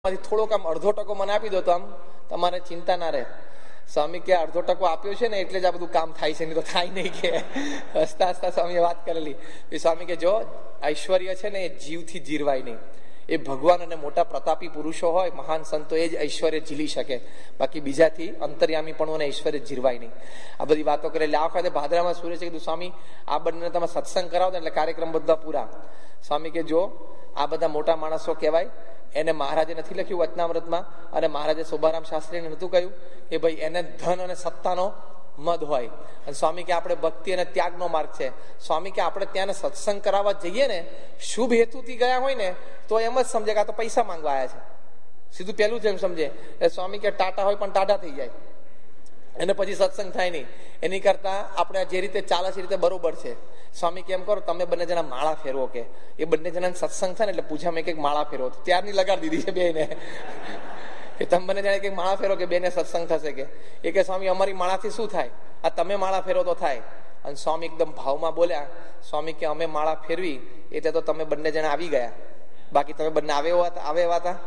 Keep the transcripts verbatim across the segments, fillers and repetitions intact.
થોડોક આમ અડધો ટકો મને આપી દો તો આમ તમારે ચિંતા ના રહે. સ્વામી કે અડધો ટકો આપ્યો છે ને એટલે જ આ બધું કામ થાય છે, નહીં તો થાય નહીં. કે હસતા હસતા સ્વામીએ વાત કરેલી. સ્વામી કે જો ઐશ્વર્ય છે ને એ જીવથી જીરવાય નહીં. એ ભગવાન અને મોટા પ્રતાપી પુરુષો હોય, મહાન સંતો, એ જ ઐશ્વર્ય ઝીલી શકે. બાકી બીજાથી અંતર્યામી પણ ઐશ્વર્ય જીરવાય નહીં. આ બધી વાતો કરેલી. આ વખતે ભાદરામાં સૂર્ય છે કીધું સ્વામી આ બંને તમે સત્સંગ કરાવો એટલે કાર્યક્રમ બધા પૂરા. સ્વામી કે જો આ બધા મોટા માણસો કહેવાય, એને મહારાજે નથી લખ્યું વચનામૃતમાં, અને મહારાજે શોભારામ શાસ્ત્રીને નતું કહ્યું કે ભાઈ એને ધન અને સત્તાનો મદ હોય. અને સ્વામી કે આપણે ભક્તિ અને ત્યાગનો માર્ગ છે. સ્વામી કે આપણે ત્યાં સત્સંગ કરાવવા જઈએ ને, શુભ હેતુથી ગયા હોય ને તો એમ જ સમજે કે આ તો પૈસા માંગવા આવ્યા છે. સીધું પેલું જ એમ સમજે. સ્વામી કે ટાટા હોય પણ ટાટા થઈ જાય, એને પછી સત્સંગ થાય નહીં. એની કરતા આપણે જે રીતે ચાલે છે એ રીતે બરોબર છે. સ્વામી કેમ કરો તમે બંને જણા માળા ફેરવો. કે એ બંને જણા સત્સંગ થાય ને એટલે પૂજામાં એક માળા ફેરવો. ત્યારની લગાડી દીધી છે બેને કે તમે બંને જણા એક માળા ફેરો કે બેને સત્સંગ થશે. કે એ કે સ્વામી અમારી માળાથી શું થાય, આ તમે માળા ફેરો તો થાય. અને સ્વામી એકદમ ભાવમાં બોલ્યા, સ્વામી કે અમે માળા ફેરવી એટલે તો તમે બંને જણા આવી ગયા, બાકી તમે બંને આવે આવે એવા હતા.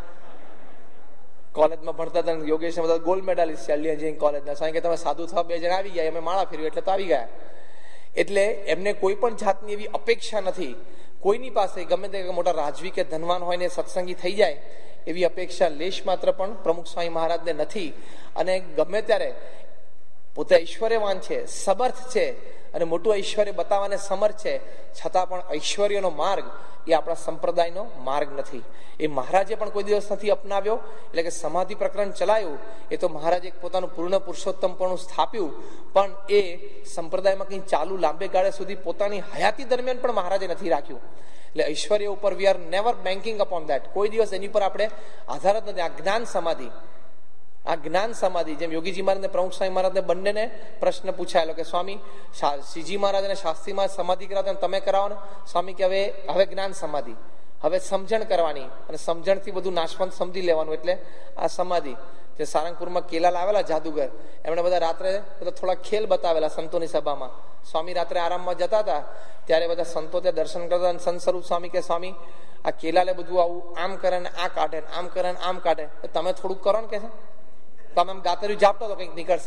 કોલેજમાં ભણતા હતા યોગેશ બધા ગોલ્ડ મેડાલિસ્ટ છે અલિયાજી કોલેજના. સ્વામી કે તમે સાધુ થવા બે જણા આવી ગયા, અમે માળા ફેરવી એટલે તો આવી ગયા. એટલે એમને કોઈ પણ જાતની એવી અપેક્ષા નથી કોઈની પાસે, ગમે તે મોટા રાજવી કે ધનવાન હોય ને સત્સંગી થઈ જાય એવી અપેક્ષા લેશ માત્ર પણ પ્રમુખ સ્વામી મહારાજને નથી. અને ગમે ત્યારે પોતે ઐશ્વર્યવાન છે, સમર્થ છે અને મોટું ઐશ્વર્ય બતાવવાને સમર્થ છે, છતાં પણ ઐશ્વર્યનો માર્ગ એ આપણા સંપ્રદાયનો માર્ગ નથી. એ મહારાજે પણ કોઈ દિવસ નથી અપનાવ્યો. એટલે કે સમાધિ પ્રકરણ ચલાવ્યું એ તો મહારાજે પોતાનું પૂર્ણ પુરુષોત્તમપણું સ્થાપ્યું, પણ એ સંપ્રદાયમાં કંઈ ચાલુ લાંબે ગાળે સુધી પોતાની હયાતી દરમિયાન પણ મહારાજે નથી રાખ્યું. એટલે ઐશ્વર્ય ઉપર we are never banking upon that. કોઈ દિવસ એની પર આપણે આધાર જ નથી. આ જ્ઞાન સમાધિ, આ જ્ઞાન સમાધિ, જેમ યોગીજી મહારાજ પ્રમુખ સ્વામી મહારાજને બંનેને પ્રશ્ન પૂછાયેલો કે સ્વામી શ્રીજી મહારાજ અને શાસ્ત્રી મહારાજ સમાધિ કરાવતા તમે કરાવો ને. સ્વામી કે હવે હવે જ્ઞાન સમાધિ, હવે સમજણ કરવાની અને સમજણથી બધું નાશવંત સમજી લેવાનું, એટલે આ સમાધિ. જે સારંગપુરમાં કેલા લાવેલા જાદુગર, એમણે બધા રાત્રે બધા થોડા ખેલ બતાવેલા સંતોની સભામાં. સ્વામી રાત્રે આરામમાં જતા હતા ત્યારે બધા સંતો ત્યાં દર્શન કરતા. સંત સ્વરૂપ સ્વામી કે સ્વામી આ કેલાલે બધું આવું આમ કરે ને આ કાઢે, આમ કરે ને આમ કાઢે, તમે થોડુંક કરો ને. કે છે તમે આમ ગાતર્યું જાપતો તો કંઈક નીકળશે.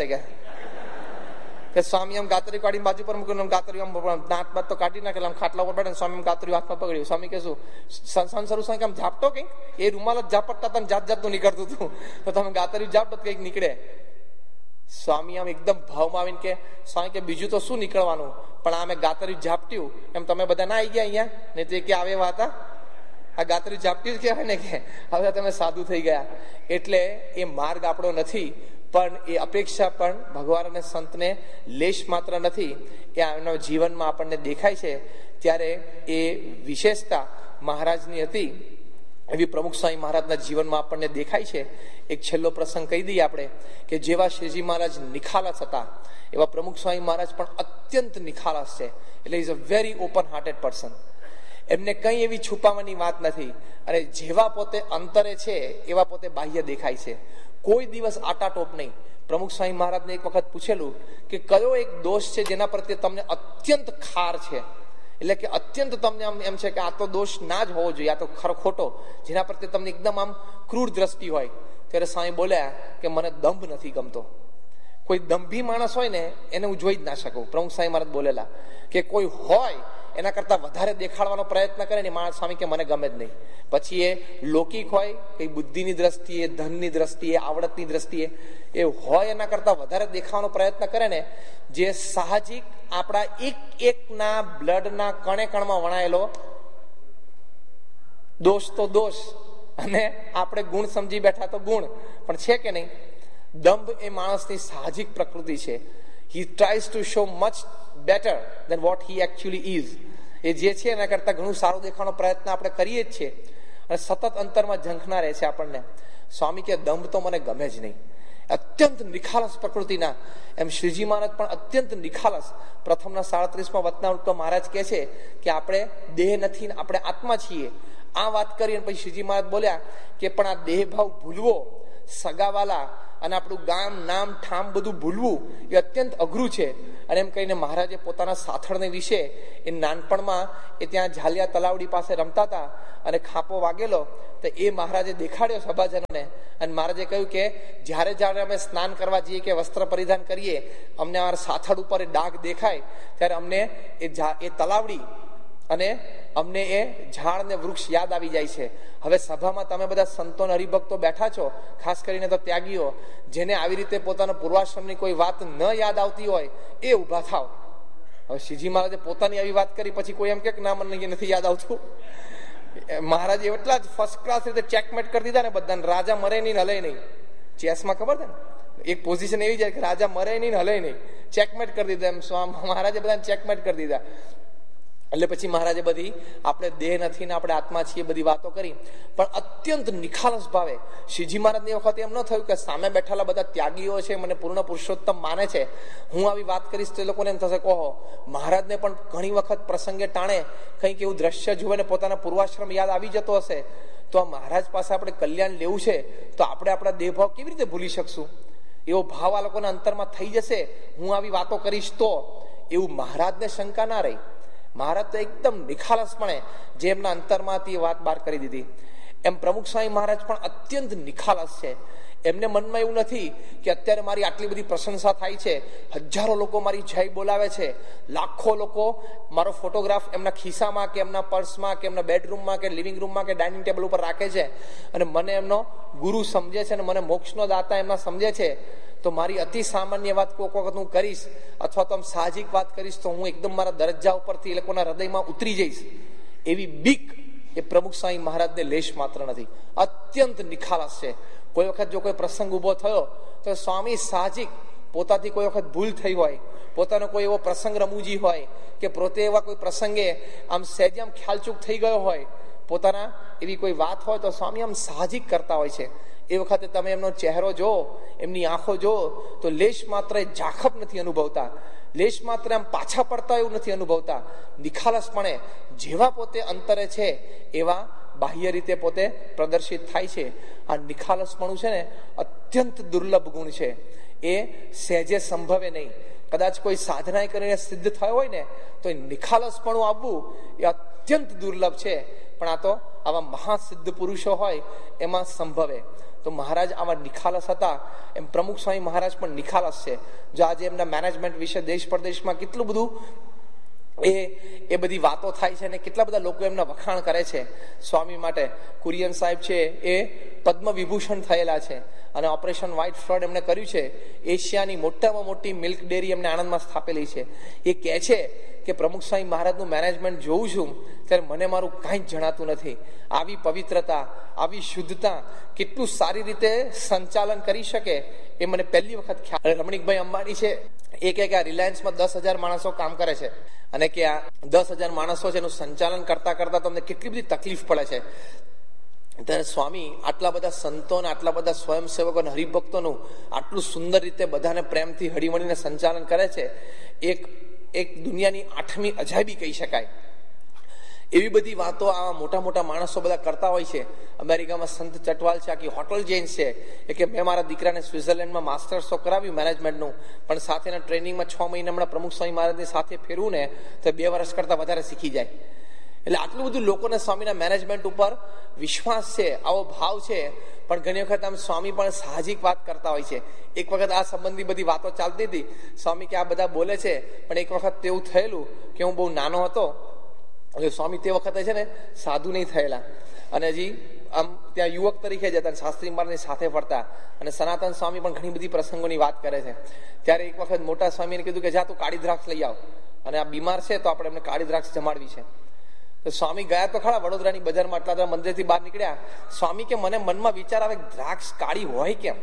કે સ્વામી આમ ગાતરી કાઢીને બાજુ પર મૂક્યું, ગાતર્યું આમ દાંત બાત તો કાઢી નાખેલા, આમ ખાટલા ઉપર બેઠે સ્વામી ગાતર્યું હાથમાં પકડ્યું. સ્વામી કે શું સંસાર સ્વામી આમ ઝાપટો કંઈક, એ રૂમાલ જ ઝાપટતા હતા, જાત જાતનું નીકળતું હતું, તો તમે ગાતર્યું ઝાપટો કંઈક નીકળે. સ્વામી આમ એકદમ ભાવમાં આવીને કે સ્વામી કે બીજું તો શું નીકળવાનું, પણ આ મેં ગાતર્યું ઝાપટ્યું એમ તમે બધા ના આવી ગયા અહીંયા, નહીં તો એ કે આવે એવા હતા. આ ગાતરી ઝાપટી જ કહેવાય ને, કે હવે તમે સાધુ થઈ ગયા. એટલે એ માર્ગ આપણો નથી, પણ એ અપેક્ષા પણ ભગવાન અને સંતને લેશ માત્ર નથી. એ એમના જીવનમાં આપણને દેખાય છે. ત્યારે એ વિશેષતા મહારાજની હતી એવી પ્રમુખ સ્વામી મહારાજના જીવનમાં આપણને દેખાય છે. એક છેલ્લો પ્રસંગ કહી દઈએ આપણે કે જેવા શ્રીજી મહારાજ નિખાલસ હતા એવા પ્રમુખ સ્વામી મહારાજ પણ અત્યંત નિખાલસ છે. એટલે is a very open hearted person. એમને કઈ એવી છુપાવવાની વાત નથી, અને જેવા પોતે અંતરે છે એવા પોતે બાહ્ય દેખાય છે. કોઈ દિવસ આટાટોપ નહીં. પ્રમુખ સ્વામી મહારાજને એક વખત પૂછેલું કે કયો એક દોષ છે જેના પ્રત્યે તમને અત્યંત ખાર છે, એટલે કે અત્યંત તમને આમ એમ છે કે આ તો દોષ ના જ હોવો જોઈએ, આ તો ખરો ખોટો, જેના પ્રત્યે તમને એકદમ આમ ક્રૂર દ્રષ્ટિ હોય. ત્યારે સ્વામી બોલ્યા કે મને દંભ નથી ગમતો. કોઈ દંભી માણસ હોય ને એને હું જોઈ જ ના શકું. પ્રમુખ સ્વામી મહારાજ બોલેલા કે કોઈ હોય એના કરતા વધારે દેખાડવાનો પ્રયત્ન કરે ને માણસ સ્વામી કે મને ગમે જ નહીં. પછી એ લૌકિક હોય, કઈ બુદ્ધિની દ્રષ્ટિએ, ધનની દ્રષ્ટિએ, આવડતની દ્રષ્ટિએ એ હોય એના કરતા વધારે દેખાવાનો પ્રયત્ન કરે ને, જે સાહજિક આપણા એક એકના બ્લડના કણે કણમાં વણાયેલો દોષ તો દોષ, અને આપણે ગુણ સમજી બેઠા તો ગુણ પણ છે કે નહીં. દંભ એ માણસની સાહજિક પ્રકૃતિ છે. He tries to show much better than what he actually is. એ જે છે એના કરતા ઘણું સારું દેખાવાનો પ્રયત્ન આપણે કરીએ જ છીએ, અને સતત અંતરમાં ઝંખના રહે છે આપણને. સ્વામી કે દંભ તો મને ગમે જ નહીં. અત્યંત નિખાલસ પ્રકૃતિના. એમ શ્રીજી મહારાજ પણ અત્યંત નિખાલસ. પ્રથમના સાડત્રીસમાં વચનામૃતમાં મહારાજ કહે છે કે આપણે દેહ નથી, આપણે આત્મા છીએ. આ વાત કરી અને પછી શ્રીજી મહારાજ બોલ્યા કે પણ આ દેહ ભાવ ભૂલવો સગાવાલા અને આપણું ગામ, નામ, ઠામ બધું ભૂલવું એ અત્યંત અઘરું છે. અને એમ કહીને મહારાજે પોતાના સાથળને વિશે એ નાનપણમાં એ ત્યાં ઝાલિયા તલાવડી પાસે રમતા હતા અને ખાપો વાગેલો તો એ મહારાજે દેખાડ્યો સભાજનોને. અને મહારાજે કહ્યું કે જ્યારે જ્યારે અમે સ્નાન કરવા જઈએ કે વસ્ત્ર પરિધાન કરીએ, અમને અમારા સાથળ ઉપર એ ડાઘ દેખાય ત્યારે અમને એ એ તલાવડી અને અમને એ ઝાડ ને વૃક્ષ યાદ આવી જાય છે. હવે સભામાં તમે બધા સંતો હરિભક્તો બેઠા છો, ખાસ કરીને તો ત્યાગીઓ, જેને આવી રીતે પોતાના પૂર્વાશ્રમની કોઈ વાત ન યાદ આવતી હોય એ ઉભા થાવ. હવે શ્રીજી મહારાજે પોતાની આવી વાત કરી, પછી કોઈ એમ કે ના મને નથી યાદ આવતું. મહારાજે એટલા જ ફર્સ્ટ ક્લાસ રીતે ચેકમેટ કરી દીધા ને બધાને. રાજા મરે નહીં, હલે નહીં. ચેસમાં ખબર છે ને, એક પોઝિશન એવી જાય કે રાજા મરે નહીં, હલે નહીં. ચેકમેટ કરી દીધા. એમ મહારાજે બધાને ચેકમેટ કરી દીધા. એટલે પછી મહારાજે બધી આપણે દેહ નથી ને આપણે આત્મા છીએ બધી વાતો કરી, પણ અત્યંત નિખાલસ ભાવે. શ્રીજી મહારાજની વખતે એમ ન થયું કે સામે બેઠેલા બધા ત્યાગીઓ છે, મને પૂર્ણ પુરુષોત્તમ માને છે, હું આવી વાત કરીશ તો એ લોકોને એમ થશે કહો. મહારાજને પણ ઘણી વખત પ્રસંગે ટાણે કંઈક એવું દ્રશ્ય જુએ ને પોતાના પૂર્વાશ્રમ યાદ આવી જતો હશે, તો આ મહારાજ પાસે આપણે કલ્યાણ લેવું છે તો આપણે આપણા દેહભાવ કેવી રીતે ભૂલી શકશું? એવો ભાવ આ લોકોના અંતરમાં થઈ જશે હું આવી વાતો કરીશ તો. એવું મહારાજને શંકા ના રહી. મહારાજ તો એકદમ નિખાલસપણે જે એમના અંતરમાંથી વાત બહાર કરી દીધી. એમ પ્રમુખ સ્વામી મહારાજ પણ અત્યંત નિખાલસ છે. એમને મનમાં એવું નથી કે અત્યારે મારી આટલી બધી પ્રશંસા થાય છે, હજારો લોકો મારી જય બોલાવે છે, લાખો લોકો મારો ફોટોગ્રાફ એમના ખિસ્સામાં કે એમના પર્સમાં કે એમના બેડરૂમમાં કે લિવિંગ રૂમમાં કે ડાઇનિંગ ટેબલ ઉપર રાખે છે અને મને એમનો ગુરુ સમજે છે અને મને મોક્ષનો દાતા એમના સમજે છે, તો મારી અતિ સામાન્ય વાત કોઈક વખત હું કરીશ અથવા તો આમ સાહજિક વાત કરીશ તો હું એકદમ મારા દરજ્જા ઉપરથી એ લોકોના હૃદયમાં ઉતરી જઈશ. એવી બીક એ પ્રમુખ સ્વામી મહારાજને લેશ માત્ર નથી. અત્યંત નિખાલસ છે. કોઈ વખત જો કોઈ પ્રસંગ ઉભો થયો તો સ્વામી સાહજિક પોતાથી કોઈ વખત ભૂલ થઈ હોય, પોતાનો કોઈ એવો પ્રસંગ રમૂજી હોય કે પોતે એવા કોઈ પ્રસંગે આમ સહેજ આમ ખ્યાલચૂક થઈ ગયો હોય, પોતાના એવી કોઈ વાત હોય તો સ્વામી આમ સાહજિક કરતા હોય છે. એ વખતે તમે એમનો ચહેરો જો, એમની આંખો જો તો લેશ માત્ર ઝાખપ નથી અનુભવતા, લેશ માત્ર આમ પાછા પડતા એવું નથી અનુભવતા. નિખાલસપણે જેવા પોતે અંતરે છે એવા બાહ્ય રીતે પોતે પ્રદર્શિત થાય છે. આ નિખાલસપણું છે ને અત્યંત દુર્લભ ગુણ છે. એ સહેજે સંભવે નહીં. કદાચ કોઈ સાધના કરીને સિદ્ધ થયો હોય ને તો નિખાલસપણું આવવું એ અત્યંત દુર્લભ છે. પણ આ તો આવા મહાસિદ્ધ પુરુષો હોય એમાં સંભવે. તો મહારાજ આવા નિખાલસ હતા. એમ પ્રમુખ સ્વામી મહારાજ પણ નિખાલસ છે. જો આજે એમના મેનેજમેન્ટ વિશે દેશ પરદેશમાં કેટલું બધું એ એ બધી વાતો થાય છે અને કેટલા બધા લોકો એમના વખાણ કરે છે સ્વામી માટે. કુરિયન સાહેબ છે એ પદ્મ વિભૂષણ થયેલા છે અને ઓપરેશન વ્હાઇટ ફ્લડ એમણે કર્યું છે. એશિયાની મોટામાં મોટી મિલ્ક ડેરી એમને આણંદમાં સ્થાપેલી છે. એ કહે છે કે પ્રમુખ સ્વામી મહારાજનું મેનેજમેન્ટ જોઉં છું ત્યારે મને મારું કાંઈ જ જણાતું નથી. આવી પવિત્રતા, આવી શુદ્ધતા કેટલું સારી રીતે સંચાલન કરી શકે એ મને પહેલી વખત ખ્યાલ. રમણીકભાઈ અંબાણી છે એ કહે કે આ રિલાયન્સમાં દસ હજાર માણસો કામ કરે છે અને કે આ દસ હજાર માણસો છે એનું સંચાલન કરતા કરતા તમને કેટલી બધી તકલીફ પડે છે. ત્યારે સ્વામી આટલા બધા સંતો ને આટલા બધા સ્વયંસેવકો અને હરિભક્તોનું આટલું સુંદર રીતે બધાને પ્રેમથી હળીમળીને સંચાલન કરે છે. એક એક દુનિયાની આઠમી અજાયબી કહી શકાય. એવી બધી વાતો આવા મોટા મોટા માણસો બધા કરતા હોય છે. અમેરિકામાં સંત ચટવાલ છે, આખી હોટલ ચેઇન છે. એ કે મેં મારા દીકરાને સ્વિટ્ઝરલેન્ડમાં માસ્ટર્સ તો કરાવ્યું મેનેજમેન્ટનું, પણ સાથેના ટ્રેનિંગમાં છ મહિના હમણાં પ્રમુખ સ્વામી મહારાજની સાથે ફેરવું ને તો બે વર્ષ કરતા વધારે શીખી જાય. એટલે આટલું બધું લોકોને સ્વામીના મેનેજમેન્ટ ઉપર વિશ્વાસ છે, આવો ભાવ છે. પણ ઘણી વખત આમ સ્વામી પણ સાહજિક વાત કરતા હોય છે. એક વખત આ સંબંધી બધી વાતો ચાલતી હતી. સ્વામી કે આ બધા બોલે છે, પણ એક વખત તેવું થયેલું કે હું બહુ નાનો હતો એટલે સ્વામી તે વખતે છે ને સાધુ નહીં થયેલા અને હજી આમ ત્યાં યુવક તરીકે જતા શાસ્ત્રી મહારાજની સાથે ફરતા. અને સનાતન સ્વામી પણ ઘણી બધી પ્રસંગોની વાત કરે છે. ત્યારે એક વખત મોટા સ્વામીને કીધું કે જા તું કાળી દ્રાક્ષ લઈ આવ અને આ બીમાર છે તો આપણે એમને કાળી દ્રાક્ષ જમાડવી છે. તો સ્વામી ગયા તો ખરા વડોદરાની બજારમાં, આટલા બધા મંદિરથી બહાર નીકળ્યા. સ્વામી કે મને મનમાં વિચાર આવે દ્રાક્ષ કાળી હોય કેમ?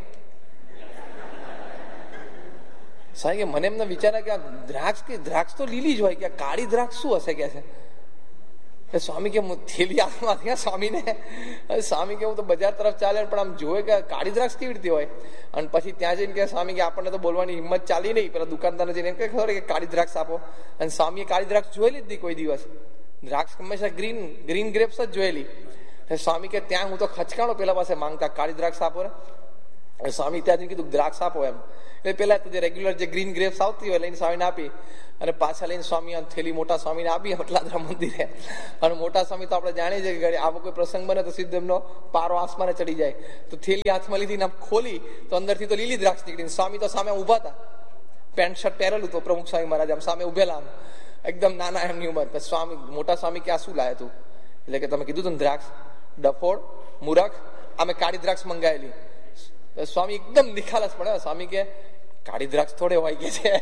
સ્વામી કે મને એમને વિચાર આવે કે આ દ્રાક્ષ કે દ્રાક્ષ તો લીલી જ હોય, કે કાળી દ્રાક્ષ શું હશે કે છે. સ્વામી કે થેલી હાથમાં થયા સ્વામીને. સ્વામી કે હું તો બજાર તરફ ચાલે પણ આમ જોવે કે કાળી દ્રાક્ષ કેવી રીતે હોય. અને પછી ત્યાં જઈને કે સ્વામી કે આપણને તો બોલવાની હિંમત ચાલી નહીં, પેલા દુકાનદારને જઈને એમ કે ખબર કે કાળી દ્રાક્ષ આપો. અને સ્વામીએ કાળી દ્રાક્ષ જોયેલી જ નહીં કોઈ દિવસ. દ્રાક્ષ હંમેશા ગ્રીન ગ્રીન ગ્રેપ્સ જ જોયેલી. સ્વામી કે ત્યાં હું તો ખચકાણો પેલા પાસે માંગતા કાળી દ્રાક્ષ આપો ને. સ્વામી ત્યાંથી કીધું દ્રાક્ષ આપો એમ. એટલે પેલા તો જે રેગ્યુલર જે ગ્રીન ગ્રેપ્સ આવતી હોય લઈને સ્વામીને આપી અને પાછા લઈને સ્વામી થેલી મોટા સ્વામીને આપી એટલા મંદિરે. અને મોટા સ્વામી તો આપણે જાણીએ છીએ કે આવો કોઈ પ્રસંગ બને તો સીધો એમનો પારો આસમાને ચડી જાય. તો થેલી હાથમાં લીધી ને ખોલી તો અંદરથી તો લીલી દ્રાક્ષ નીકળી. સ્વામી તો સામે ઉભા હતા, પેન્ટ શર્ટ પહેરેલું તો પ્રમુખ સ્વામી મહારાજ આમ સામે ઉભેલા, આમ એકદમ નાના એમની ઉંમર. સ્વામી મોટા સ્વામી કે આ શું લાયા તું? એટલે કે તમે કીધું તું દ્રાક્ષ, ડફોડ, મુરખ, અમે કાળી દ્રાક્ષ મંગાવેલી. સ્વામી એકદમ નિખાલસ પડે. સ્વામી કે કાળી દ્રાક્ષ થોડે હોય કે છે.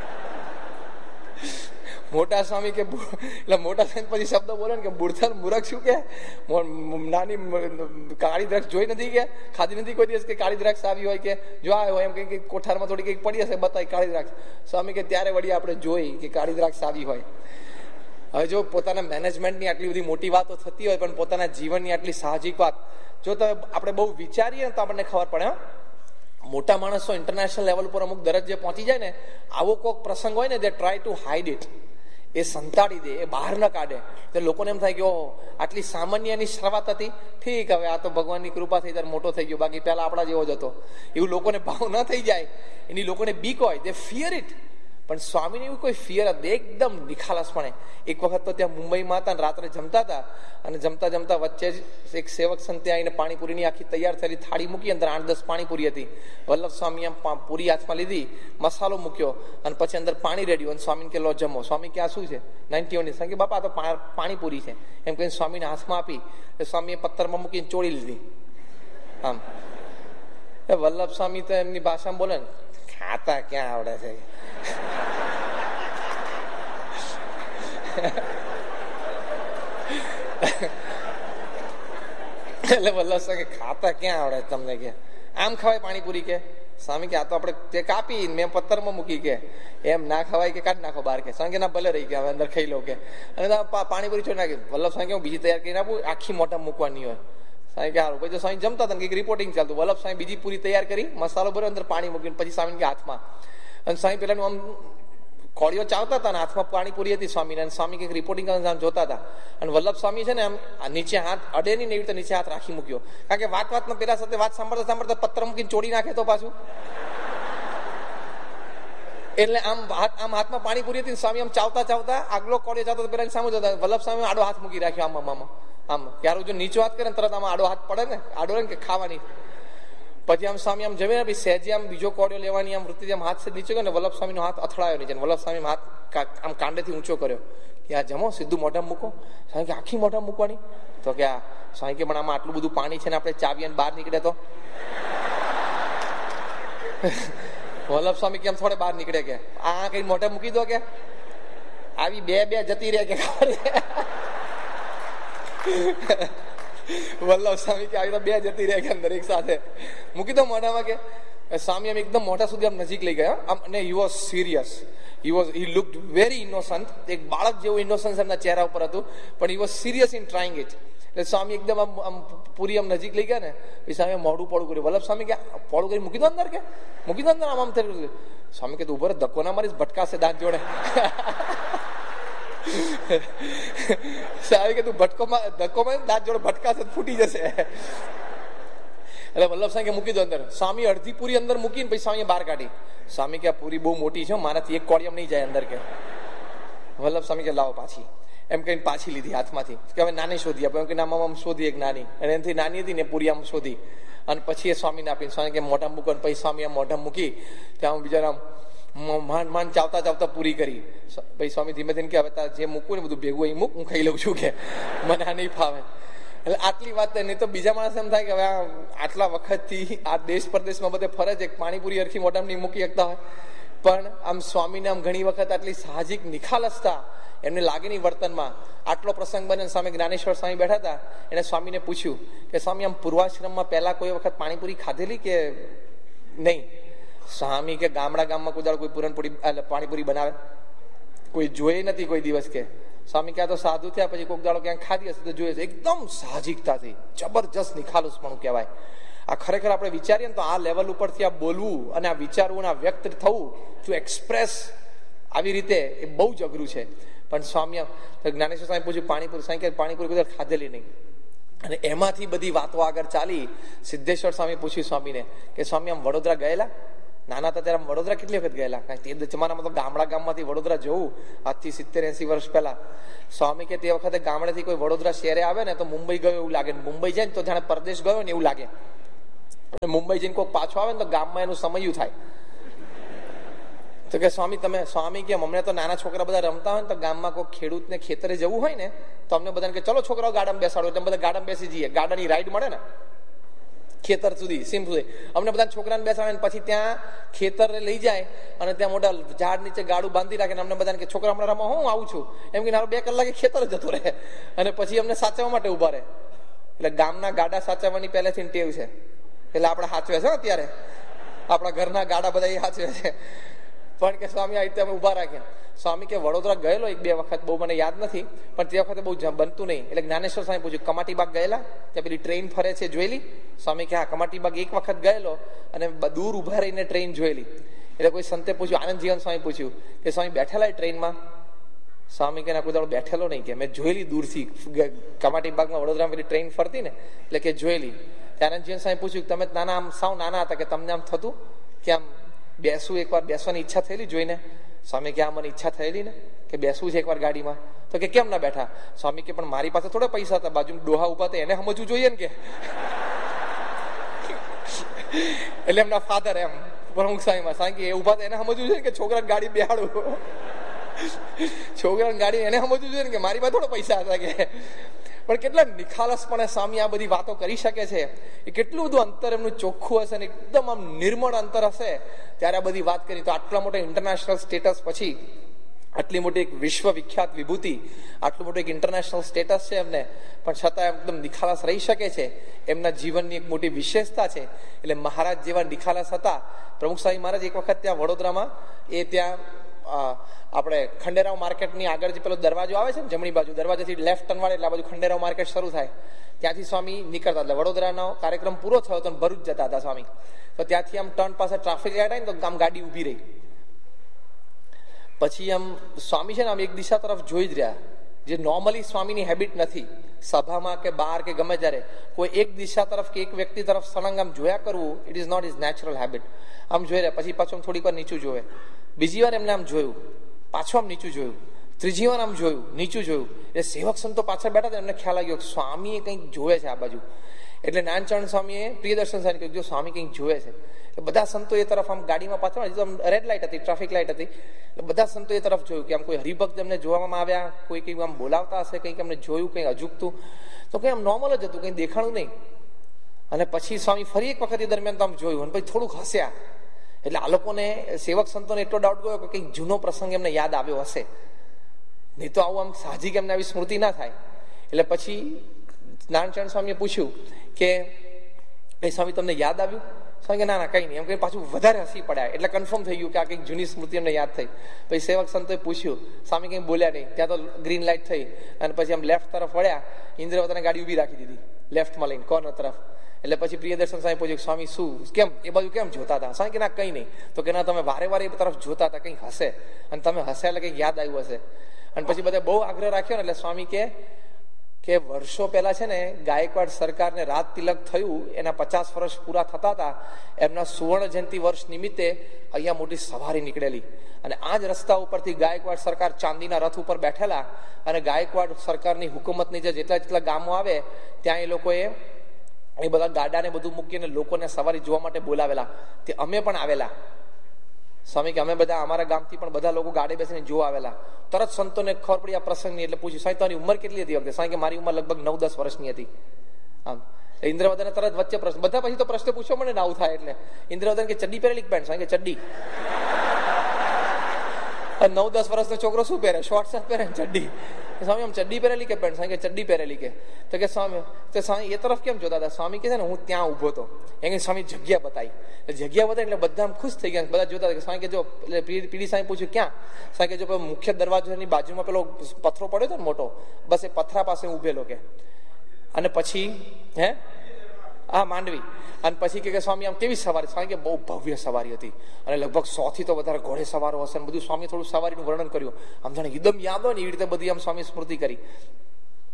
મોટા સ્વામી કે એટલે મોટા સ્વામી પછી શબ્દ બોલે ને કે બુડથલ મૂરખ શું કે નાની કાળી દ્રાક્ષ જોઈ નથી કે ખાધી નથી કોઈ દિવસ કે કાળી દ્રાક્ષ આવી હોય કે જો આ હોય એમ કે કોઠારમાં થોડી કંઈક પડી હશે બતાવી કાળી દ્રાક્ષ. સ્વામી કે ત્યારે વળી આપણે જોઈ કે કાળી દ્રાક્ષ આવી હોય. હવે જો પોતાના મેનેજમેન્ટની આટલી બધી મોટી વાતો થતી હોય પણ પોતાના જીવનની આટલી સાહજિક વાત જો તમે આપણે બહુ વિચારીએ તો આપણને ખબર પડે. મોટા માણસો ઇન્ટરનેશનલ લેવલ ઉપર અમુક દરજ્જે પહોંચી જાય ને, આવો કોઈક પ્રસંગ હોય ને દે ટ્રાય ટુ હાઇડ ઇટ, એ સંતાડી દે, એ બહાર ન કાઢે. તો લોકોને એમ થાય કે ઓહો આટલી સામાન્ય એની શરૂઆત હતી, ઠીક હવે આ તો ભગવાનની કૃપા થઈ ત્યારે મોટો થઈ ગયો, બાકી પહેલા આપણા જેવો જ હતો. એવું લોકોને ભાવ ન થઈ જાય, એની લોકોને બીક હોય, દે ફિયર ઇટ. પણ સ્વામીને એવું કોઈ ફિયર હતી, એકદમ નિખાલસપણે. એક વખત તો ત્યાં મુંબઈમાં હતા ને રાત્રે જમતા હતા અને જમતા જમતા વચ્ચે જ એક સેવક સંત ત્યાં આવીને પાણીપુરીની આખી તૈયાર થયેલી થાળી મૂકી, અંદર આઠ દસ પાણીપુરી હતી. વલ્લભ સ્વામી આમ પૂરી હાથમાં લીધી, મસાલો મૂક્યો અને પછી અંદર પાણી રેડ્યું અને સ્વામીને કે લો જમો. સ્વામી કે આ શું છે? નાઇન્ટી વન કે બાપા આ તો પાણીપુરી છે એમ કહીને સ્વામીને હાથમાં આપી. સ્વામીએ પથ્થરમાં મૂકીને ચોળી લીધી. આમ વલ્લભ સ્વામી તો એમની ભાષામાં બોલે ને ખાતા ક્યાં આવડે છે. એટલે વલ્લભ સ્વામી ખાતા ક્યાં આવડે તમને કે આમ ખવાય પાણીપુરી કે? સ્વામી કે આ તો આપણે તે કાપી મેં પથ્થરમાં મૂકી કે એમ ના ખવાય કે કાઢ નાખો બહાર કે. સ્વામી કે ના ભલે રહી ગયા હવે અંદર ખાઈ લો કે. અને પાણીપુરી છોડી નાખી. વલ્લભ સ્વામી કે બીજી તૈયાર કરીને આપું, આખી મોટા મૂકવાની હોય. સ્વામી કે સારું. પછી સ્વામી જમતા હતા કંઈક રિપોર્ટિંગ ચાલતું. વલ્લભ સ્વામી બીજી પૂરી તૈયાર કરી, મસાલો ભર્યો, અંદર પાણી મૂકીને પછી સ્વામી કે હાથમાં. અને સ્વામી પેલાનું આમ કોળીઓ ચાવતા હતા ને હાથમાં પાણીપુરી હતી સ્વામીને. અને સ્વામી કંઈક રિપોર્ટિંગ આમ જોતા હતા. અને વલ્લભ સ્વામી છે ને આમ નીચે હાથ અડે નહીં ને એવી રીતે નીચે હાથ રાખી મૂક્યો. કારણ કે વાત વાતમાં પેલા સાથે વાત સાંભળતા સાંભળતા પત્ર મૂકીને ચોડી નાખે તો પાછું. એટલે આમ હાથ આમ હાથમાં પાણીપુરી હતી સ્વામી આમ ચાવતા ચાવતા આગલો કોળીઓ ચાવતા પેલા સામે જોતા. વલ્લભ સ્વામી આડો હાથ મૂકી રાખ્યો આમ આમ આમ ક્યારું જો નીચો હાથ કરે ને તરત આમાં આડો હાથ પડે ને, આડો ને કે ખાવાની. પછી આમ સ્વામી આમ જમે ને પછી સહેજે આમ બીજો કોળિયો લેવાની આમ વૃત્તિ આમ હાથ નીચે ગયો ને વલ્લભ સ્વામીનો હાથ અથડાયો નીચે. વલ્લભ સ્વામી હાથ આમ કાંડેથી ઊંચો કર્યો કે આ જમો સીધું મોઢા મૂકો. સ્વામી કે આખી મોઢા મૂકવાની? તો કે આ સ્વામી કે પણ આમાં આટલું બધું પાણી છે ને આપણે ચાવીને બહાર નીકળે તો? વલ્લભ સ્વામી કેમ થોડે બહાર નીકળે કે આ કઈ મોઢા મૂકી દો કે આવી બે બે જતી રહે કે ખબર છે. વલ્લભ સ્વામી કે આવી તો બે જતી રહે કે અંદર એક સાથે મૂકી દો મોઢામાં કે. સ્વામી આમ એકદમ મોઢા સુધી આમ નજીક લઈ ગયા આમ અને he was serious. He was he લુક્ડ very innocent. એક બાળક જેવું ઇનોસન્સ એમના ચહેરા ઉપર હતું પણ he was serious in trying it. એટલે સ્વામી એકદમ આમ આમ પૂરી આમ નજીક લઈ ગયા ને પછી સ્વામી મોઢું પોળું કર્યું. વલ્લભ સ્વામી કે પોળું કરી મૂકી દો અંદર કે મૂકી દો અંદર આમ આમ થયું. સ્વામી કે તું ઉભો ધક્કો ના મારીશ ભટકાશે દાંત જોડે. સ્વામી કે તું ભટકો ધક્કો મારી દાંત જોડે ભટકાશે ફૂટી જશે. એટલે વલ્લભ સ્વામી કે મૂકી દો અંદર. સ્વામી અડધી પૂરી અંદર મૂકીને પછી સ્વામી બહાર કાઢી. સ્વામી કે આ પૂરી બહુ મોટી છે મારાથી એક કોળિયમ નહીં જાય અંદર કે. વલ્લભ સ્વામી કે લાવો પાછી એમ કહીને પાછી લીધી હાથમાંથી કે હવે નાની શોધી આપે. એમ કે નામ આમ શોધી એક નાની અને એનાથી નાની હતી ને પૂરી આમ શોધી અને પછી એ સ્વામીને આપીને સ્વામી કે મોઢા મૂકો. પછી સ્વામી આમ મોઢા મૂકી ત્યાં બિચારા માંડ માંડ ચાવતા ચાવતા પૂરી કરી. પછી સ્વામી ધીમે ધીમે કે હવે જે મૂકવું ને બધું ભેગું અહીં મૂક, હું ખાઈ લઉં છું કે મને આ નહીં ફાવે. એટલે આટલી વાત નહીં તો બીજા માણસ એમ થાય કે હવે આટલા વખતથી આ દેશ પરદેશમાં બધે ફરે છે પાણીપુરી અરખી મોઢામાં નહીં મૂકી શકતા હોય. પણ આમ સ્વામીને આમ ઘણી વખત આટલી સાહજિક નિખાલસતા એમને લાગેની વર્તનમાં. આટલો પ્રસંગ બને સ્વામી જ્ઞાનેશ્વર સ્વામી બેઠા હતા. એને સ્વામીને પૂછ્યું કે સ્વામી આમ પૂર્વાશ્રમમાં પહેલા કોઈ વખત પાણીપુરી ખાધેલી કે નહીં? સ્વામી કે ગામડા ગામમાં કોઈ કોઈ પૂરણપુરી પાણીપુરી બનાવે કોઈ જોઈ નથી કોઈ દિવસ કે. સ્વામી ક્યાં તો સાધુ થયા પછી કોઈક દાડો ક્યાંક ખાધી હશે તો જોઈએ છે. એકદમ સાહજિકતાથી જબરજસ્ત નિખાલસપણું કહેવાય. આ ખરેખર આપણે વિચારીએ ને તો આ લેવલ ઉપરથી આ બોલવું અને આ વિચારવું અને આ વ્યક્ત થવું ટુ એક્સપ્રેસ આવી રીતે એ બહુ જ અઘરું છે. પણ સ્વામી જ્ઞાનેશ્વર સ્વામી પૂછ્યું પાણીપુરી સ્વામી કે પાણીપુરી કોઈ ખાધેલી નહીં. અને એમાંથી બધી વાતો આગળ ચાલી. સિદ્ધેશ્વર સ્વામી પૂછ્યું સ્વામીને કે સ્વામી આમ વડોદરા ગયેલા? નાના હતા ત્યારે વડોદરા કેટલી વખત ગયેલા? કારણ કે તે જમાનામાં તો ગામડા ગામમાંથી વડોદરા જવું આજથી સિત્તેર એસી વર્ષ પહેલા. સ્વામી કે તે વખતે ગામડેથી કોઈ વડોદરા શહેરે આવે ને તો મુંબઈ ગયો એવું લાગે, મુંબઈ જાય ને તો જાણે પરદેશ ગયો ને એવું લાગે. મુંબઈ જઈને કોઈ પાછો આવે ને તો ગામમાં એનું સમયું થાય. તો કે સ્વામી તમે સ્વામી કે અમને તો નાના છોકરા બધા રમતા હોય ને તો ગામમાં કોઈ ખેડૂતને ખેતરે જવું હોય ને તો અમને બધાને કે ચલો છોકરાઓ ગાડામાં બેસાડો, એટલે બધા ગાડામાં બેસી જઈએ. ગાડાની રાઈડ મળે ને ખેતર સુધી, સીમ સુધી. અમને બધા છોકરાને બેસાડે ને પછી ત્યાં ખેતર લઈ જાય અને ત્યાં મોટા ઝાડ નીચે ગાડું બાંધી રાખે ને અમને બધાને કે છોકરા હમણાં રમવા હું આવું છું એમ કે બે કલાકે ખેતર જતો રહે અને પછી અમને સાચવવા માટે ઉભા રહે. એટલે ગામના ગાડા સાચવવાની પહેલેથી ટેવ છે, એટલે આપણે સાચવે છે અત્યારે આપણા ઘરના ગાડા બધા એ સાચવે છે. પણ કે સ્વામી આ રીતે અમે ઉભા રાખ્યા. સ્વામી કે વડોદરા ગયેલો એક બે વખત, બહુ મને યાદ નથી, પણ તે વખતે બહુ બનતું નહીં. એટલે જ્ઞાનેશ્વર સ્વામી પૂછ્યું કમાટી બાગ ગયેલા? ત્યાં પેલી ટ્રેન ફરે છે જોયેલી? સ્વામી કે હા કમાટી બાગ એક વખત ગયેલો અને દૂર ઉભા રહીને ટ્રેન જોયેલી. એટલે કોઈ સંતે પૂછ્યું, આનંદ જીવન સ્વામી પૂછ્યું કે સ્વામી બેઠેલા ટ્રેનમાં? સ્વામી કે ના કોઈ દાડો બેઠેલો નહીં, કે મેં જોયેલી દૂરથી કમાટી બાગમાં વડોદરામાં પેલી ટ્રેન ફરતી ને એટલે કે જોયેલી. આનંદ જીવન સ્વામી પૂછ્યું તમે નાના આમ સાવ નાના હતા કે તમને આમ થતું કે આમ બેસવું, એકવાર બેસવાની ઈચ્છા થયેલી જોઈને? સ્વામી કે આ મને ઈચ્છા થયેલી ને કે બેસવું છે એકવાર ગાડીમાં. તો કે કેમ ના બેઠા? સ્વામી કે પણ મારી પાસે થોડા પૈસા હતા, બાજુ ડોહા ઉભા હતા એને સમજવું જોઈએ ને કે. એટલે એમના ફાધર એમ પ્રમુખ સ્વામીમાં સ્વામી કે એ ઉભા હતા એને સમજવું જોઈએ કે છોકરાને ગાડી બેહાડું, છોકરાને ગાડી એને સમજવું જોઈએ ને કે મારી પાસે થોડા પૈસા હતા કે. પણ કેટલા નિખાલસપણે સ્વામી આ બધી વાતો કરી શકે છે. એ કેટલું બધું અંતર એમનું ચોખ્ખું હશે ને એકદમ આમ નિર્મળ અંતર હશે ત્યારે આ બધી વાત કરી. તો આટલા મોટા ઇન્ટરનેશનલ સ્ટેટસ પછી, આટલી મોટી એક વિશ્વ વિખ્યાત વિભૂતિ, આટલું મોટું એક ઇન્ટરનેશનલ સ્ટેટસ છે એમને, પણ છતાં એકદમ નિખાલસ રહી શકે છે. એમના જીવનની એક મોટી વિશેષતા છે. એટલે મહારાજ જેવા નિખાલસ હતા. પ્રમુખ સ્વામી મહારાજ એક વખત ત્યાં વડોદરામાં એ ત્યાં આપણે ખંડેરાવ માર્કેટની આગળ જે પેલો દરવાજો આવે છે ને જમણી બાજુ, દરવાજાથી લેફ્ટ ટર્ન વાળે એટલે આ બાજુ ખંડેરાવ માર્કેટ શરૂ થાય, ત્યાંથી સ્વામી નીકળતા. એટલે વડોદરાનો કાર્યક્રમ પૂરો થયો તો ભરૂચ જતા હતા સ્વામી. તો ત્યાંથી આમ ટર્ન પાસે ટ્રાફિક લાઈટ આવી ને તો આમ ગાડી ઉભી રહી. પછી આમ સ્વામી છે ને આમ એક દિશા તરફ જોઈ જ રહ્યા, જે નોર્મલી સ્વામીની હેબિટ નથી. સભામાં કે બહાર કે ગમે ત્યારે કોઈ એક દિશા તરફ કે એક વ્યક્તિ તરફ સળંગ આમ જોયા કરવું, it is not is natural habit. આમ જોઈ રહ્યા, પછી પાછું થોડીક વાર નીચું જોવે, બીજી વાર એમને આમ જોયું, પાછું આમ નીચું જોયું, ત્રીજી વાર આમ જોયું, નીચું જોયું. એટલે સેવક સંતો પાછળ બેઠા હતા, એમને ખ્યાલ આવ્યો સ્વામી કંઈક જોવે છે આ બાજુ. એટલે નાનચરણ સ્વામીએ પ્રિયદર્શન સ્વામી કહ્યું સ્વામી કંઈક જોવે છે. બધા સંતો એ તરફ આમ ગાડીમાં પાછળ રેડ લાઇટ હતી, ટ્રાફિક લાઇટ હતી, એટલે બધા સંતો એ તરફ જોયું કે આમ કોઈ હરિભક્ત એમને જોવામાં આવ્યા, કોઈ કંઈક આમ બોલાવતા હશે, કંઈક એમને જોયું, કંઈક અજુકતું. તો કંઈ આમ નોર્મલ જ હતું, કંઈ દેખાણું નહીં. અને પછી સ્વામી ફરી એક વખત એ દરમિયાન તો આમ જોયું અને પછી થોડુંક હસ્યા. એટલે આ લોકોને સેવક સંતોને એટલો ડાઉટ ગયો કે કંઈક જૂનો પ્રસંગ એમને યાદ આવ્યો હશે, નહીં તો આવું આમ સાહજિક એમને આવી સ્મૃતિ ના થાય. એટલે પછી નાનચરણ સ્વામીએ પૂછ્યું કે એ સ્વામી તમને યાદ આવ્યું? સ્વામી કે ના ના કંઈ નહીં. એમ કંઈ પાછું વધારે હસી પડ્યા. એટલે કન્ફર્મ થઈ ગયું કે આ કંઈક જૂની સ્મૃતિ એમને યાદ થઈ. પછી સેવક સંતોએ પૂછ્યું, સ્વામી કંઈ બોલ્યા નહીં. ત્યાં તો ગ્રીન લાઇટ થઈ અને પછી આમ લેફ્ટ તરફ વળ્યા, ઇન્દ્રવતાને ગાડી ઉભી રાખી દીધી લેફ્ટમાં લઈને કોર્નર તરફ. એટલે પછી પ્રિયદર્શન સ્વામી પૂછ્યું સ્વામી શું કેમ એ બાજુ કેમ જોતા હતા? સ્વામી કે ના કંઈ નહીં. તો કે ના તમે વારે વારે એ તરફ જોતા હતા, કંઈક હશે અને તમે હશે એટલે કંઈક યાદ આવ્યું હશે. અને પછી બધા બહુ આગ્રહ રાખ્યો ને એટલે સ્વામી કે કે વર્ષો પહેલા છે ને ગાયકવાડ સરકારને રાજ તિલક થયું, એના પચાસ વર્ષ પૂરા થતા હતા. એમના સુવર્ણ જયંતિ વર્ષ નિમિત્તે અહીંયા મોટી સવારી નીકળેલી અને આ જ રસ્તા ઉપરથી ગાયકવાડ સરકાર ચાંદીના રથ ઉપર બેઠેલા અને ગાયકવાડ સરકારની હુકુમતની જે જેટલા જેટલા ગામો આવે ત્યાં એ લોકોએ એ બધા ગાડાને બધું મૂકીને લોકોને સવારી જોવા માટે બોલાવેલા. તે અમે પણ આવેલા. સ્વામી કે અમે બધા અમારા ગામથી પણ બધા લોકો ગાડી બેસીને જોવા આવેલા. તરત સંતોને ખબર પડી આ પ્રસંગની. એટલે પૂછ્યું સાહેબ તમારી ઉંમર કેટલી હતી વખતે? સ્વામી કે મારી ઉંમર લગભગ નવ દસ વર્ષની હતી. આમ ઇન્દ્રવદને તરત વચ્ચે પ્રશ્ન, બધા પછી તો પ્રશ્ન પૂછ્યો મને ના આવું થાય એટલે ઇન્દ્રવદન કે ચડ્ડી પહેરેલી પેન્ટ? સ્વામી કે ચડ્ડી. નવ દસ વર્ષનો છોકરો શું પહેરે? શોર્ટ શર્ટ પહેરે ચડ્ડી. સ્વામી આમ ચડ્ડી પહેરેલી કે પેન્ટ? સ્વામી કે ચડ્ડી પહેરેલી કે. તો કે સ્વામી તો સ્વામી એ તરફ કેમ જોતા હતા? સ્વામી કે છે ને હું ત્યાં ઉભો હતો, એમ કે સ્વામી જગ્યા બતાવી. જગ્યા બતાવી એટલે બધા આમ ખુશ થઈ ગયા, બધા જોતા હતા. સ્વામી કે જો એટલે પીડી સ્વામી પૂછ્યું ક્યાં? સ્વામી કે જો મુખ્ય દરવાજાની બાજુમાં પેલો પથરો પડ્યો હતો ને મોટો, બસ એ પથરા પાસે ઉભેલો કે. અને પછી હે હા માંડવી. અને પછી કે સ્વામી આમ કેવી સવારી? સ્વામી કે બહુ ભવ્ય સવારી હતી અને લગભગ સો થી તો વધારે ઘોડે સવારો હશે. બધું સ્વામી થોડું સવારીનું વર્ણન કર્યું, આમ જાણે એકદમ યાદ હોય ને એવી રીતે બધી આમ સ્વામી સ્મૃતિ કરી.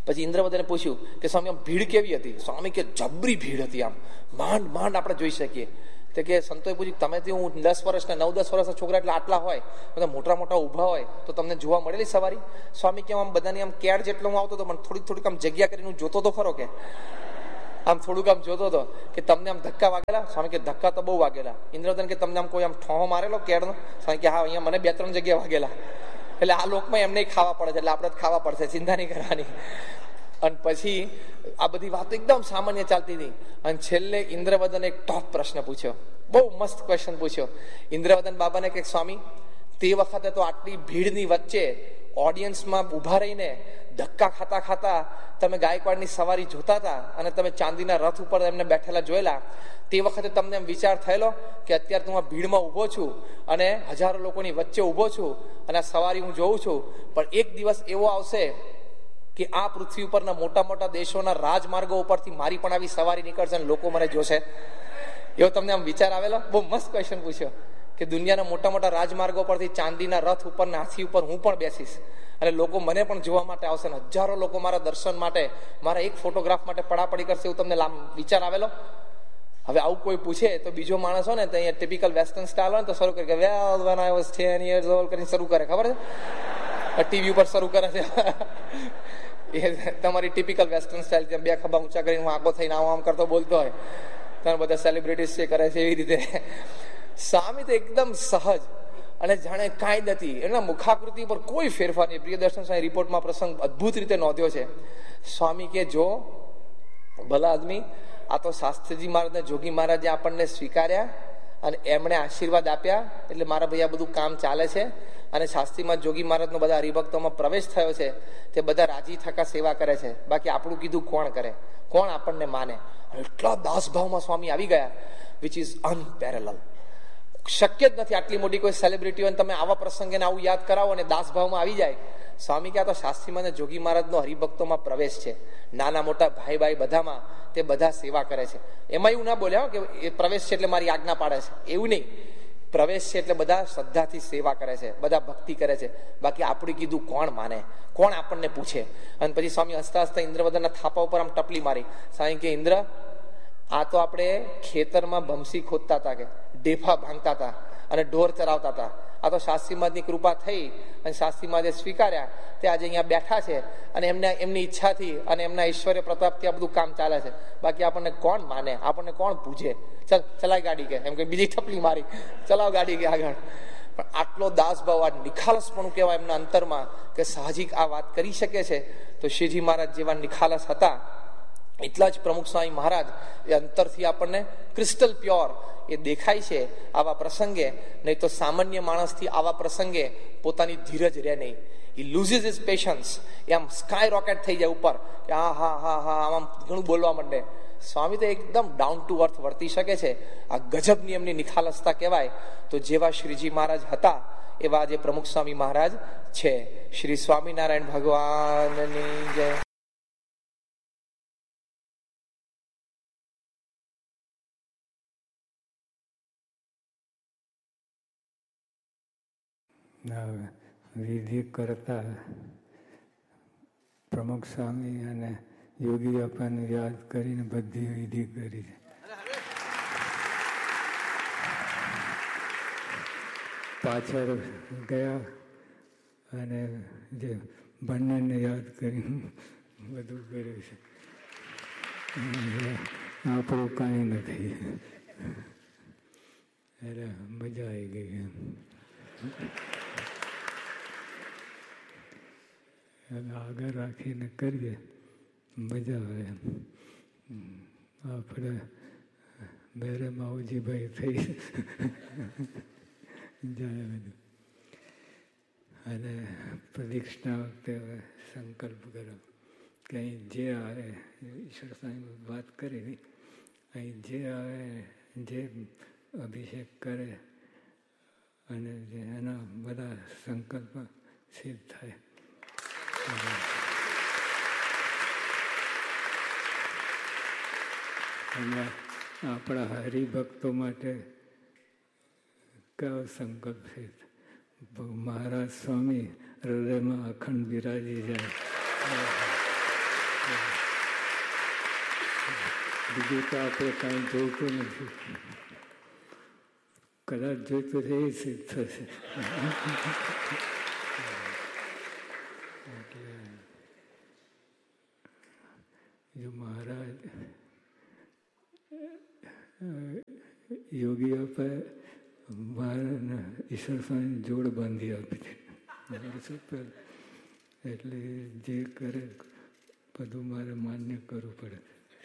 પછી ઇન્દ્રવદને પૂછ્યું કે સ્વામી આમ ભીડ કેવી હતી? સ્વામી કે જબરી ભીડ હતી, આમ માંડ માંડ આપણે જોઈ શકીએ. તો કે સંતોએ પૂછ્યું તમે તો હું દસ વર્ષના નવ દસ વર્ષના છોકરા એટલે આટલા હોય, બધા મોટા મોટા ઊભા હોય તો તમને જોવા મળેલી સવારી? સ્વામી કે આમ બધાની આમ કેળ જેટલો હું આવતો હતો, પણ થોડીક થોડીક આમ જગ્યા કરીને હું જોતો તો ખરો, કે આમ થોડુંક આમ જોતો હતો કે તમને આમ ધક્કા વાગેલા? સ્વામી કે ધક્કા તો બહુ વાગેલા. ઇન્દ્રવદન કે તમને આમ કોઈ આમ ઠોહો મારેલો કેળનો? સ્વામી કે હા, અહીંયા મને બે ત્રણ જગ્યાએ વાગેલા. એટલે આ લોકમાં એમને ખાવા પડે છે, એટલે આપણે ખાવા પડશે, ચિંતા નહીં કરવાની. અને પછી આ બધી વાતો એકદમ સામાન્ય ચાલતી હતી. અને છેલ્લે ઇન્દ્રવદન એક ટોપ પ્રશ્ન પૂછ્યો, બહુ મસ્ત ક્વેશ્ચન પૂછ્યો. ઇન્દ્રવદન બાબાને કે સ્વામી, તે વખતે તો આટલી ભીડની વચ્ચે ઓડિયન્સમાં ઉભા રહીને ધક્કા ખાતા ખાતા તમે ગાયકવાડની સવારી જોતા હતા અને તમે ચાંદીના રથ ઉપર એમને બેઠેલા જોયેલા, તે વખતે તમને એમ વિચાર થયેલો કે અત્યારે હું આ ભીડમાં ઊભો છું અને હજારો લોકોની વચ્ચે ઊભો છું અને આ સવારી હું જોઉં છું, પણ એક દિવસ એવો આવશે કે આ પૃથ્વી ઉપરના મોટા મોટા દેશોના રાજમાર્ગો ઉપરથી મારી પણ આવી સવારી નીકળશે અને લોકો મને જોશે? એવો તમને આમ વિચાર આવેલો? બહુ મસ્ત ક્વેશ્ચન પૂછ્યો કે દુનિયાના મોટા મોટા રાજમાર્ગો પરથી ચાંદીના રથ ઉપર હાથી ઉપર હું પણ બેસીશ અને લોકો મને પણ જોવા માટે આવશે ને હજારો લોકો મારા દર્શન માટે, મારા એક ફોટોગ્રાફ માટે પડાપડી કરશે, એવું તમને વિચાર આવેલો? હવે આવું કોઈ પૂછે તો બીજો માણસ હોય ને તો અહીંયા ટિપિકલ વેસ્ટર્ન સ્ટાઇલ હોય ને તો શરૂ કરે કે વેલ when I was ten years old કરીને શરૂ કરે, ખબર છે? ટીવી ઉપર શરૂ કરે છે. એ તમારી ટિપિકલ વેસ્ટર્ન સ્ટાઇલ, જેમ બે ખભા ઊંચા કરીને હું આંખો થઈને આમ આમ કરતો બોલતો હોય, તમે બધા સેલિબ્રિટીઝ જે કરે છે એવી રીતે. સ્વામી તો એકદમ સહજ અને જાણે કાંઈ નથી, એના મુખાકૃતિ પર કોઈ ફેરફાર નહીં. પ્રિયદર્શન સ્વામી રિપોર્ટમાં પ્રસંગ અદભુત રીતે નોંધ્યો છે. સ્વામી કે જો ભલા આદમી, આ તો શાસ્ત્રીજી મહારાજ, જોગી મહારાજે આપણને સ્વીકાર્યા અને એમણે આશીર્વાદ આપ્યા એટલે મારા ભાઈ આ બધું કામ ચાલે છે. અને શાસ્ત્રીમાં જોગી મહારાજનો બધા હરિભક્તોમાં પ્રવેશ થયો છે, તે બધા રાજી થકા સેવા કરે છે. બાકી આપણું કીધું કોણ કરે? કોણ આપણને માને? એટલા દાસભાવમાં સ્વામી આવી ગયા, વિચ ઇઝ અનપેરેલલ. શક્ય જ નથી આટલી મોટી કોઈ સેલિબ્રિટીઓ તમે આવા પ્રસંગે આવું યાદ કરાવો અને દાસભાવમાં આવી જાય. સ્વામી કે આ તો શાસ્ત્રીમાં જોગી મહારાજનો હરિભક્તોમાં પ્રવેશ છે. નાના મોટા ભાઈ ભાઈ બધામાં તે બધા સેવા કરે છે. એમાં એવું ના બોલ્યા કે એ પ્રવેશ છે એટલે મારી આજ્ઞા પાડે છે, એવું નહીં. પ્રવેશ છે એટલે બધા શ્રદ્ધાથી સેવા કરે છે, બધા ભક્તિ કરે છે. બાકી આપણે કીધું કોણ માને? કોણ આપણને પૂછે? અને પછી સ્વામી હસતા હસતા ઇન્દ્રવદનના થાપા ઉપર આમ ટપલી મારી. સ્વામી કે ઇન્દ્ર, આ તો આપણે ખેતરમાં ભમસી ખોદતા હતા, કે ઢેફા ભાંગતા હતા અને ઢોર ચરાવતા હતા. આ તો શાસ્ત્રી મહારાજની કૃપા થઈ અને શાસ્ત્રી મહારાજે સ્વીકાર્યા, તે આજે અહીંયા બેઠા છે અને એમને એમની ઈચ્છાથી અને એમના ઐશ્વર્ય પ્રતાપથી આ બધું કામ ચાલે છે. બાકી આપણને કોણ માને? આપણને કોણ પૂછે? ચાલ ચલાય ગાડી, કે એમ કે બીજી ટપલી મારી, ચલાવ ગાડી કે આગળ. પણ આટલો દાસભાવ, આ નિખાલસપણું કહેવાય એમના અંતરમાં, કે સાહજિક આ વાત કરી શકે છે. તો શ્રીજી મહારાજ જેવા નિખાલસ હતા, એટલા જ પ્રમુખ સ્વામી મહારાજ એ અંતરથી આપણને ક્રિસ્ટલ પ્યોર એ દેખાય છે આવા પ્રસંગે. નહીં તો સામાન્ય માણસથી આવા પ્રસંગે પોતાની ધીરજ રહે નહીં. he loses his patience. એ આમ સ્કાય રોકેટ થઈ જાય ઉપર, કે હા હા હા હા આમ ઘણું બોલવા માંડે. સ્વામી તો એકદમ ડાઉન ટુ અર્થ વર્તી શકે છે. આ ગજબની એમની નિખાલસતા કહેવાય. તો જેવા શ્રીજી મહારાજ હતા એવા જે પ્રમુખ સ્વામી મહારાજ છે. શ્રી સ્વામિનારાયણ ભગવાનની જય. વિધિ કરતા પ્રમુખ સ્વામી અને યોગી અપાને યાદ કરીને બધી વિધિ કરી છે. પાછળ ગયા અને જે બંનેને યાદ કરીને બધું કર્યું છે. આપણું કાંઈ નથી, એટલે મજા આવી ગઈ. આગળ રાખીને કરીએ, મજા આવે. આપણે બેરે માવજીભાઈ થઈ જાય બધું. અને પ્રદક્ષિણા વખતે સંકલ્પ કરો કે અહીં જે આવે, ઈશ્વર સાંઈ વાત કરી, અહીં જે આવે, જે અભિષેક કરે અને એના બધા સંકલ્પ સિદ્ધ થાય. અને આપણા હરિભક્તો માટે કયો સંકલ્પ છે? મહારાજ સ્વામી હૃદયમાં અખંડ બિરાજી જાય. બીજું તો આપણે કાંઈ જોઈતું નથી. કદાચ જોઈતું છે એ સિદ્ધ થશે. એટલે જો મહારાજ યોગીઓ પર મારા ઈશ્વર સ્વામી જોડ બાંધી આપી હતી. એટલે જે કરે બધું મારે માન્ય કરવું પડે.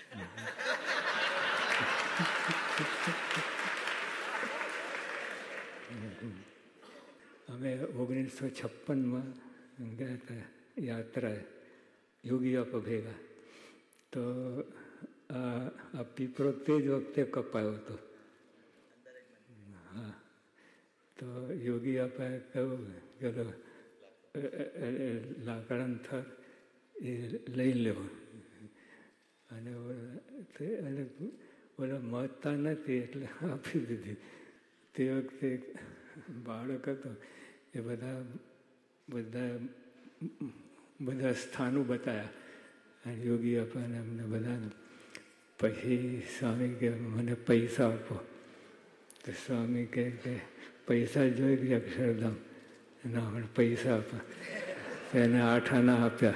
અમે ઓગણીસો છપ્પનમાં ગયા હતા યાત્રા યોગીઓ પર ભેગા. તો આ પીપળો તે જ વખતે કપાયો હતો. હા, તો યોગી અપાએ કહ્યું કે લાકડાનું થર એ લઈ લેવો. અને ઓલા મહત્તા નથી એટલે આપી દીધી. તે વખતે બાળક હતો એ બધા બધા બધા સ્થાનો બતાવ્યા અને યોગી અપાને અમને બધાને. પછી સ્વામી કે મને પૈસા આપો. તો સ્વામી કહે કે પૈસા જોઈ કે અક્ષરધામ? ના, મને પૈસા આપા. એને આઠ આના આપ્યા.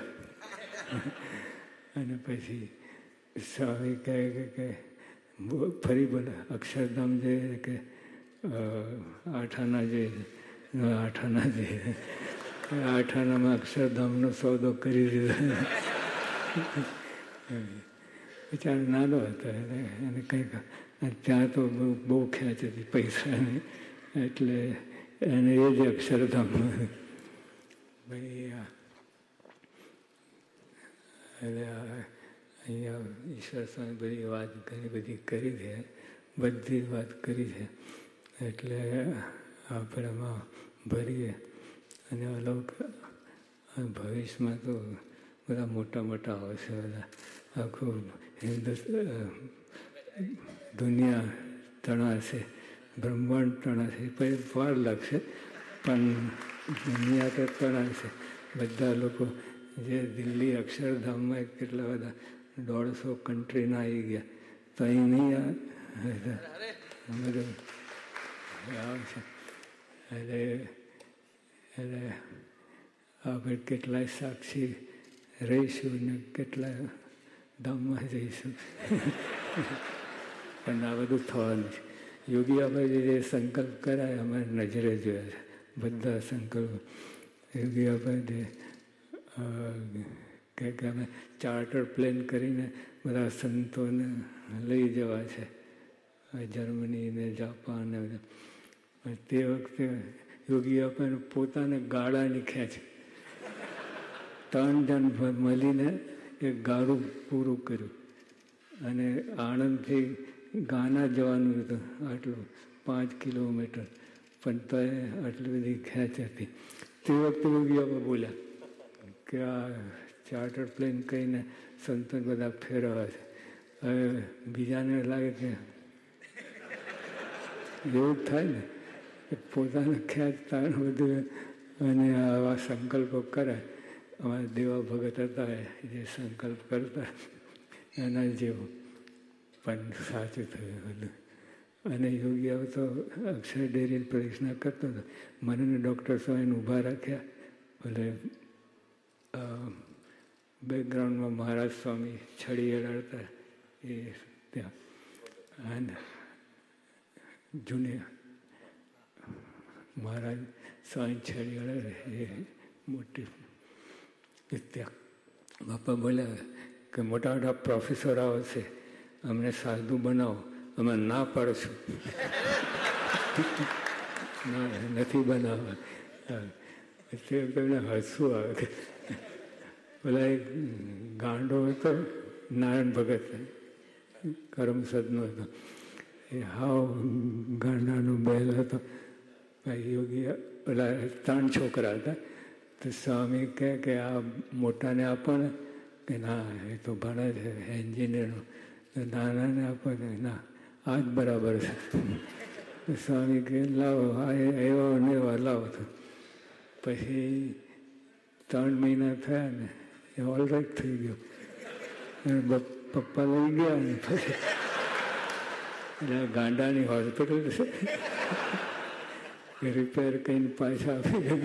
અને પછી સ્વામી કહે કે ફરી બોલે અક્ષરધામ જોઈએ કે આઠ આના જોઈએ? આઠ આના જોઈએ. આઠ આનામાં અક્ષરધામનો સોદો કરી દીધો. બિચારો નાનો હતો એને કંઈક ત્યાં તો બહુ બહુ ખેંચ હતી પૈસાની. એટલે એને એ જ અક્ષરધામ. ભાઈ એટલે અહીંયા ઈશ્વર સ્વામી બધી વાત ઘણી બધી કરી છે, બધી વાત કરી છે. એટલે આપણે એમાં ભરીએ અને અલગ ભવિષ્યમાં તો બધા મોટા મોટા આવશે. બધા આખું હિન્દુસ્તાન દુનિયા તણાશે, બ્રહ્માંડ તણાશે. પછી વાર લાગશે પણ દુનિયા તો તણાશે. બધા લોકો જે દિલ્હી અક્ષરધામમાં કેટલા બધા દોઢસો કન્ટ્રીના આવી ગયા, તો અહીં નહીં બધું આવશે. એટલે એટલે આપણે કેટલાય સાક્ષી રહીશું ને કેટલાય ધામમાં જઈશું. પણ આ બધું થવાનું છે. યોગી આપણે જે સંકલ્પ કરાય અમારે નજરે જોયા છે બધા સંકલ્પો. યોગી આપણે જે કે અમે ચાર્ટર પ્લેન કરીને બધા સંતોને લઈ જવા છે જર્મની ને જાપાન ને બધા. તે વખતે યોગી આપણને પોતાને ગાળાની ખેંચ. ત્રણ જણ મળીને એક ગાળું પૂરું કર્યું અને આણંદથી ગાના જવાનું હતું આટલું પાંચ કિલોમીટર. પણ તો આટલી બધી ખેંચ હતી. તે વખતે યોગી આપણે બોલ્યા કે આ ચાર્ટર પ્લેન કહીને સંતો બધા ફેરવા છે. હવે બીજાને લાગે કે એવું થાય ને પોતાને ખેંચતા બધું અને આવા સંકલ્પો કરે. અમારા દેવા ભગત હતા જે સંકલ્પ કરતા એના જેવું પણ સાચું થયું બધું. અને યોગી હવે તો અક્ષર ડેરીની પરીક્ષા કરતો હતો. મને ડૉક્ટર સ્વામીને ઊભા રાખ્યા. ભલે બેકગ્રાઉન્ડમાં મહારાજ સ્વામી છડી અડાડતા એ ત્યાં અને જૂને મહારાજ સ્વામી છડી અડાડે એ મોટી ત્યાં બાપા બોલ્યા કે મોટા મોટા પ્રોફેસર આવશે, અમને સાધુ બનાવો. અમે ના પાડશું, ના નથી બનાવવા. તે તમને હસવું આવે. પેલા એક ગાંડો હતો નારાયણ ભગત કરમસદનો હતો. એ હાવ ગાંડાનો બેલ હતો. યોગી પેલા ત્રણ છોકરા હતા. તો સ્વામી કહે કે આ મોટાને આપો ને કે ના એ તો ભણે છે એન્જિનિયરનું. તો નાનાને આપો ને ના આ જ બરાબર છે. સ્વામી કે લાવો આ એવો ને એવા લાવો. તો પછી ત્રણ મહિના થયા ને એ ઓલરાઈટ થઈ ગયો. પપ્પા લઈ ગયા ને પછી એટલે ગાંડાની હોસ્પિટલ છે રિપેર કરીને પાછા આપી.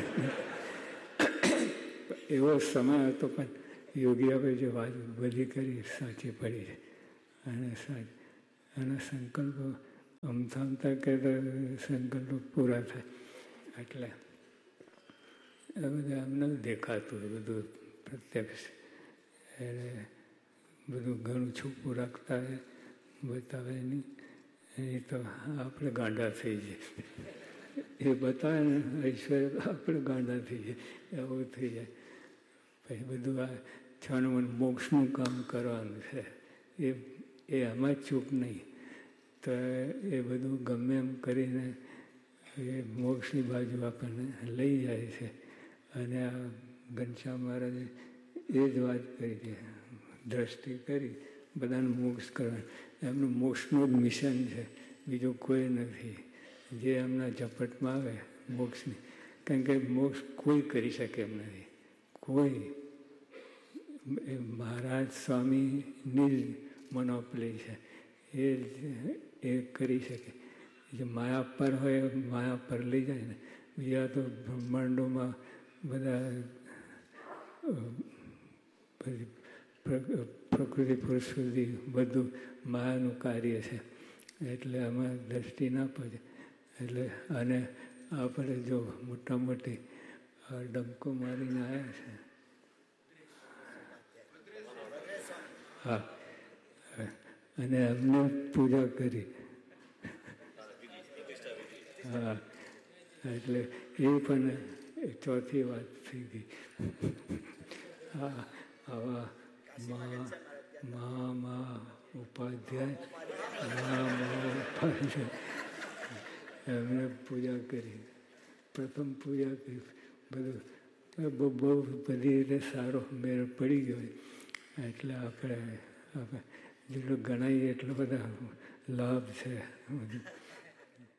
એવો સમય હતો પણ યોગી આપણે જે વાત બધી કરી સાચી પડી છે. અને સાચી અને સંકલ્પો અમથા અમથા કહેતા સંકલ્પો પૂરા થાય. એટલે એ બધું એમને દેખાતું બધું પ્રત્યક્ષ. એટલે બધું ઘણું છૂપું રાખતા હોય બતાવે નહીં. એ તો આપણે ગાંડા થઈ જઈએ. એ બતાવે ને ઈશ્વર આપણે ગાંડા થઈ જઈએ, એવું થઈ જાય. પછી બધું આ છાનું મોક્ષનું કામ કરવાનું છે. એ એ આમાં જ ચૂપ નહીં. તો એ બધું ગમે એમ કરીને એ મોક્ષની બાજુ આપણને લઈ જાય છે. અને આ ઘનશ્યામ મહારાજે એ જ વાત કરી છે, દ્રષ્ટિ કરી બધાને મોક્ષ કરવાનું. એમનું મોક્ષનું જ મિશન છે, બીજું કોઈ નથી. જે એમના ઝપટમાં આવે મોક્ષની, કારણ કે મોક્ષ કોઈ કરી શકે એમ નથી. કોઈ એ મહારાજ સ્વામીની જ મોનોપલી છે. એ એ કરી શકે. જે માયા પર હોય માયા પર લઈ જાય ને. બીજા તો બ્રહ્માંડોમાં બધા પ્રકૃતિ પુરુષ સુધી બધું માયાનું કાર્ય છે. એટલે આમાં દ્રષ્ટિ ના પડે. એટલે અને આપણે જો મોટા મોટી ડંકો મારીને આવ્યા છે. હા, અને એમને પૂજા કરી. હા, એટલે એ પણ ચોથી વાત થઈ ગઈ. હા, આવા મા મા મા ઉપાધ્યાય મા ઉપાધ્યાય એમને પૂજા કરી. પ્રથમ પૂજા કરી. બધું બહુ બહુ બધી રીતે સારો મેળ પડી ગયો. એટલે આપણે આપણે જેટલું ગણાઈએ એટલો બધા લાભ છે.